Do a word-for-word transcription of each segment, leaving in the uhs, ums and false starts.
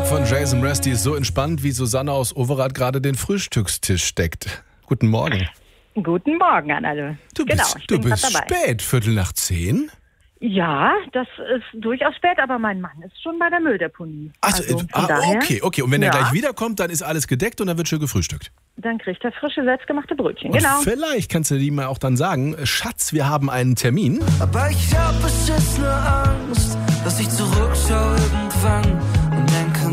von Jason Mraz, die ist so entspannt, wie Susanne aus Overath gerade den Frühstückstisch deckt. Guten Morgen. Guten Morgen an alle. Du genau, bist, ich du bin bist grad dabei. spät, Viertel nach zehn? Ja, das ist durchaus spät, aber mein Mann ist schon bei der Mülldeponie. Also, also, von ah, daher, okay, okay. Und wenn er ja, gleich wiederkommt, dann ist alles gedeckt und dann wird schön gefrühstückt. dann kriegt er frische, selbstgemachte Brötchen. Und Genau. vielleicht kannst du ihm auch dann sagen, Schatz, wir haben einen Termin. Aber ich hab bis jetzt nur Angst, dass ich zurückschaue irgendwann und denke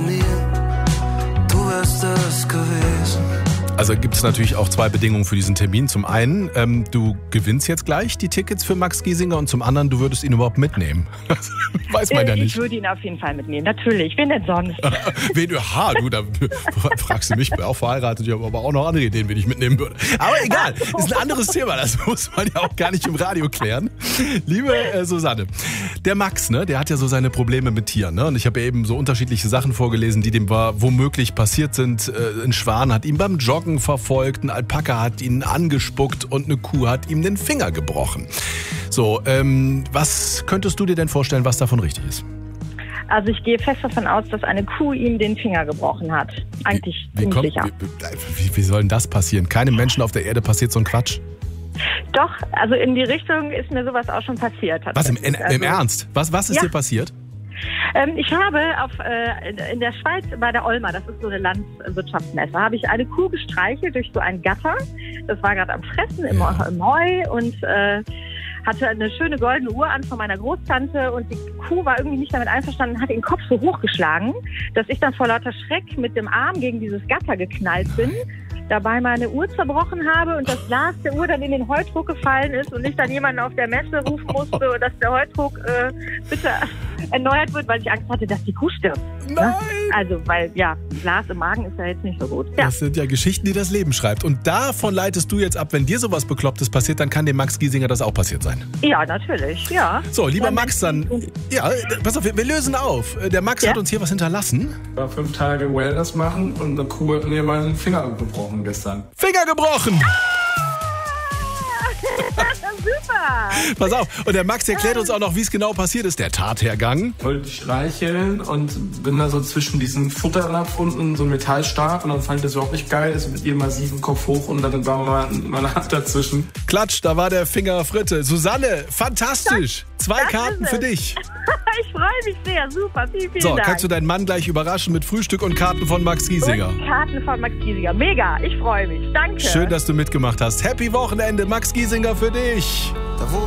mir, du wärst es gewesen. Also gibt es natürlich auch zwei Bedingungen für diesen Termin. Zum einen, ähm, du gewinnst jetzt gleich die Tickets für Max Giesinger und zum anderen, du würdest ihn überhaupt mitnehmen. Weiß man ja ich nicht. würde ihn auf jeden Fall mitnehmen, natürlich. Wen denn sonst? Wen du, ha, du, da fragst du mich, ich bin auch verheiratet, ich habe aber auch noch andere Ideen, wen ich mitnehmen würde. Aber egal, ist ein anderes Thema, das muss man ja auch gar nicht im Radio klären. Liebe äh, Susanne, der Max, ne, der hat ja so seine Probleme mit Tieren, ne? Und ich habe ja eben so unterschiedliche Sachen vorgelesen, die dem war, womöglich passiert sind. Äh, ein Schwan hat ihn beim Joggen verfolgt, ein Alpaka hat ihn angespuckt und eine Kuh hat ihm den Finger gebrochen. So, ähm, was könntest du dir denn vorstellen, was davon richtig ist? Also ich gehe fest davon aus, dass eine Kuh ihm den Finger gebrochen hat. Eigentlich Wie, wie, ziemlich kommt, sicher. wie, wie, wie soll denn das passieren? Keinem Menschen auf der Erde passiert so ein Quatsch. Doch, also in die Richtung ist mir sowas auch schon passiert. Was, im, in, Also, im Ernst? Was, was ist ja. dir passiert? Ähm, ich habe auf, äh, in der Schweiz bei der Olma, das ist so eine Landwirtschaftsmesse, habe ich eine Kuh gestreichelt durch so ein Gatter. Das war gerade am Fressen im, Ja. im Heu und äh, hatte eine schöne goldene Uhr an von meiner Großtante und die Kuh war irgendwie nicht damit einverstanden, hat den Kopf so hochgeschlagen, dass ich dann vor lauter Schreck mit dem Arm gegen dieses Gatter geknallt bin, dabei meine Uhr zerbrochen habe und das Glas der Uhr dann in den Heudruck gefallen ist und ich dann jemanden auf der Messe rufen musste, dass der Heudruck äh, bitte erneuert wird, weil ich Angst hatte, dass die Kuh stirbt. Nein! Also, weil, ja, Glas im Magen ist ja jetzt nicht so gut. Ja, Das sind ja Geschichten, die das Leben schreibt. Und davon leitest du jetzt ab, wenn dir sowas Beklopptes passiert, dann kann dem Max Giesinger das auch passiert sein. ja natürlich, ja. So, lieber Dann- Max, dann... Ja, pass auf, wir, wir lösen auf. Der Max Ja? hat uns hier was hinterlassen. war fünf Tage Wellness machen und eine Kuh hat mir meinen Finger gebrochen gestern. Finger gebrochen! Super! Pass auf. Und der Max erklärt uns auch noch, wie es genau passiert ist, der Tathergang. Wollte ich streicheln und bin da so zwischen diesen Futternapf unten so ein Metallstab und dann fand ich das überhaupt nicht geil, ist mit ihrem massiven Kopf hoch und dann war meine, meine Hand dazwischen. Klatsch, da war der Finger Fritte. Susanne, fantastisch. Zwei das Karten ist für es. dich. Ich freue mich sehr, super, vielen, vielen So, Dank. kannst du deinen Mann gleich überraschen mit Frühstück und Karten von Max Giesinger. Und Karten von Max Giesinger. Mega, ich freue mich. Danke. Schön, dass du mitgemacht hast. Happy Wochenende, Max Giesinger für dich. Da wo